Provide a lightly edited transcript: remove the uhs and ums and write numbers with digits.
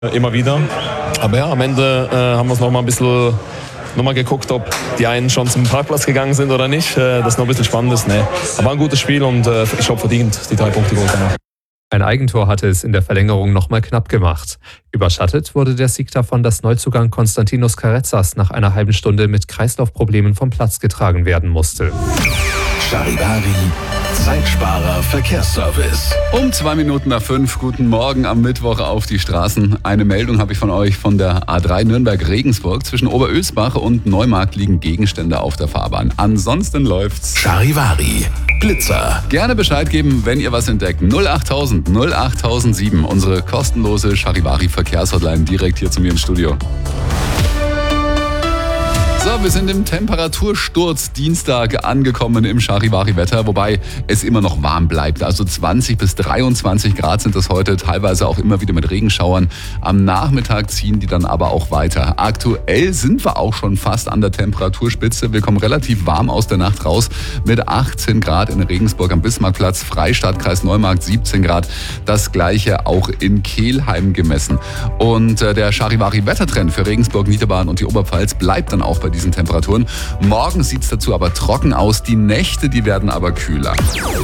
Immer wieder. Aber ja, am Ende haben wir es nochmal ein bisschen geguckt, ob die einen schon zum Parkplatz gegangen sind oder nicht. Das noch ein bisschen spannend ist. Nee. Aber ein gutes Spiel und ich habe verdient die 3 Punkte geholt. Ein Eigentor hatte es in der Verlängerung nochmal knapp gemacht. Überschattet wurde der Sieg davon, dass Neuzugang Konstantinos Karezas nach einer halben Stunde mit Kreislaufproblemen vom Platz getragen werden musste. Charivari, Zeitsparer Verkehrsservice. Um 2 Minuten nach 5, guten Morgen am Mittwoch auf die Straßen. Eine Meldung habe ich von euch von der A3 Nürnberg-Regensburg. Zwischen Oberölsbach und Neumarkt liegen Gegenstände auf der Fahrbahn. Ansonsten läuft's. Charivari, Blitzer. Gerne Bescheid geben, wenn ihr was entdeckt. 08000 08007, unsere kostenlose Charivari Verkehrshotline direkt hier zu mir im Studio. So, wir sind im Temperatursturz Dienstag angekommen im Charivari-Wetter, wobei es immer noch warm bleibt. Also 20 bis 23 Grad sind es heute, teilweise auch immer wieder mit Regenschauern. Am Nachmittag ziehen die dann aber auch weiter. Aktuell sind wir auch schon fast an der Temperaturspitze. Wir kommen relativ warm aus der Nacht raus mit 18 Grad in Regensburg am Bismarckplatz, Freistadt-Kreis Neumarkt 17 Grad. Das gleiche auch in Kelheim gemessen. Und der Charivari-Wettertrend für Regensburg, Niederbayern und die Oberpfalz bleibt dann auch bei diesen Temperaturen. Morgen sieht es dazu aber trocken aus. Die Nächte, die werden aber kühler.